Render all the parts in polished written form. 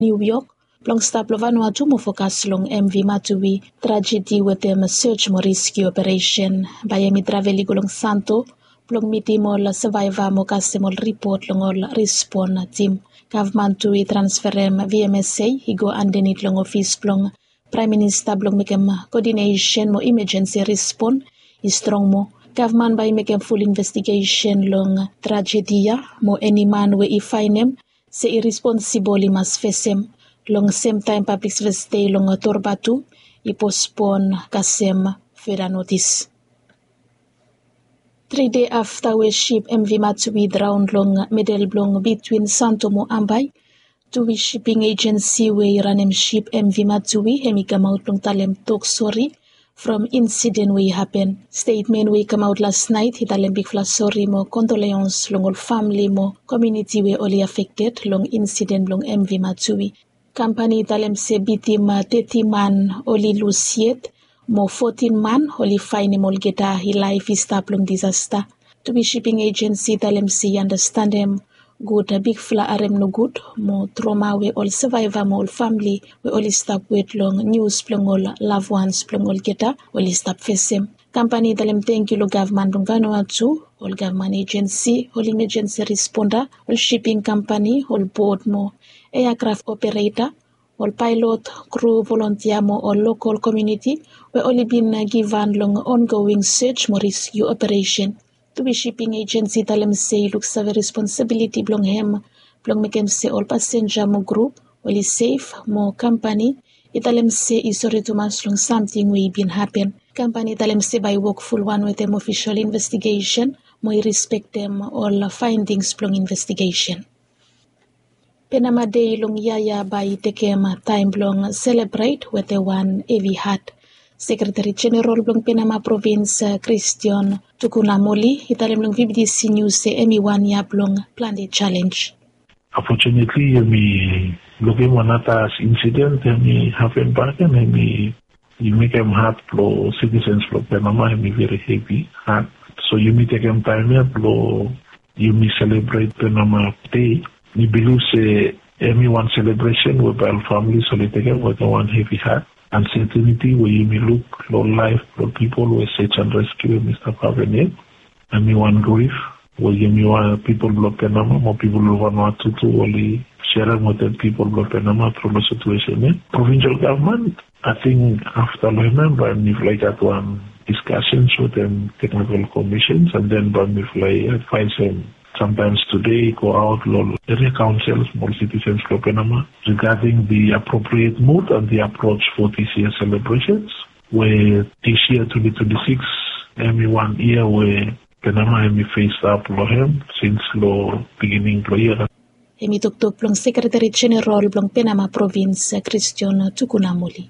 New York. Plong stop lo Vanuatu mo focus long MV Matui tragedy with them search mo rescue operation. Bayami traveli gulong santo. Plong miti mo la survivor mo kasi mo report long ol respawn team. Government to transferem VMSA higo underneath long office plong Prime Minister plong mekem coordination mo emergency response strong mo. Government by mekem full investigation long tragedy mo any man we ifinem se irresponsible mas fesem. Long same time public service day long torbatu i-postpone kasem further notice. 3 days after we ship MV Matsui drowned long middle blong between Santo mo Ambay to we shipping agency we ranem ship MV Matsui hemi come out long talem talk sorry from incident we happen. Statement we come out last night hitalem big flash sorry mo condolence long all family mo community we only affected long incident long MV Matsui. Company talem se bitim 30 man oli lusiet mo 14 man oli fine mol geta hi life is stop long disaster. To be shipping agency talem se understand them good big fla arem no good mo trauma we all survivor mo all family we all stop with long news plong all loved ones plong all geta all stop face company talem thank you lo government long Vanuatu all government agency all emergency responder all shipping company all board mo aircraft operator, all pilot, crew, volunteer mo, all local community, we only been given long ongoing search mo rescue operation. To be shipping agency talem say looks a responsibility blong hem, blong mekem say all passenger mo group, only safe mo company, italem say is sorry to mas long something we been happen. Company talem say by work full one with them official investigation, mo respect them all findings blong investigation. Penama Day long yaya by tekem time blong celebrate with the one every heart. Secretary General blong Penama Province Christian Tukunamoli italem long VBDC News se one ya blong plan the challenge. Unfortunately, me looking one at as incident me happen back and me you make them hard for citizens for Penama me very heavy hard. So you me take them time here blow you me celebrate Penama Day. We believe one celebration with our family so they take with one heavy heart. Uncertainty where you may look low life for people with search and rescue Mr. Pavenet. And me one grief where you may want people block Panama, more people who want to only sharing with the people block Panama through the situation. Provincial government, I think after I remember and if like that one discussions with them technical commissions and then but if like advise them sometimes today go out area councils, more citizens for Panama regarding the appropriate mood and the approach for this year's celebrations. Where this year 2026, one year where Panama faced up Lohem since the beginning of the year. Tuktok plong Secretary General plong Panama Province Christian Tukunamoli.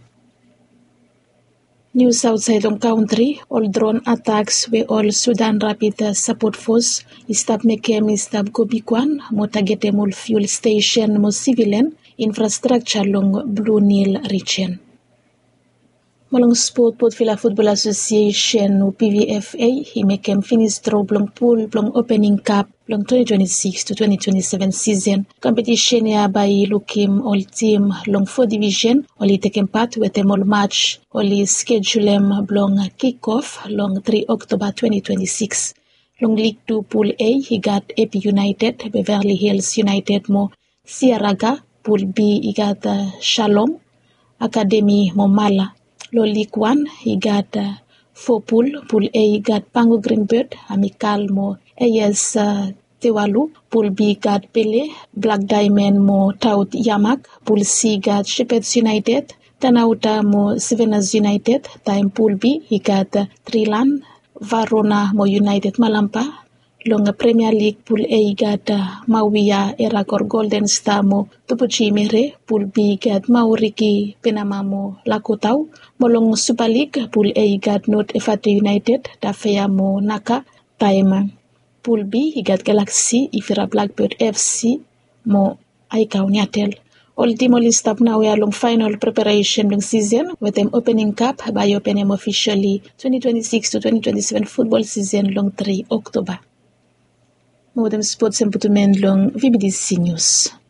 News outside the country, all drone attacks we all Sudan Rapid Support Force, istab mekem istab Gobikwan, mo target mo fuel station mo civilian infrastructure long Blue Nile region. Malong sport Port-Vila Football Association o PVFA, he mekem finish draw blong pool blong opening cup blong 2026 to 2027 season. Competition ya by looking all team long 4 division, only taking part with them all match, only schedule them blong kick-off long 3 October 2026. Long League 2 Pool A, he got AP United, Beverly Hills United mo Sierraga. Pool B, he got Shalom Academy mo Mala. Lo League 1, he got 4 pool. Pool A, he got Pango Greenbird, Amical mo AS Tewalu. Pool B got Pele, Black Diamond mo Taut Yamak. Pool C got Shepherds United, Tanauta mo Sevenas United. Time Pool B, he got Trilan, Varona mo United Malampa. Long Premier League Pool A got Mawia Eragor Golden Star mo Tupuchi Mere. Pool B got Mauriki Penama mo Lakotau. Molong Super League Pool A got North Efate United Dafea mo Naka. Time Pool B he got Galaxy Ifira Blackbird FC mo Aikau Nyatel. All team only stop now we are long final preparation long season with them opening cup by opening officially 2026 to 2027 football season long 3 October. Modern Sports and Putumen long VBDC News.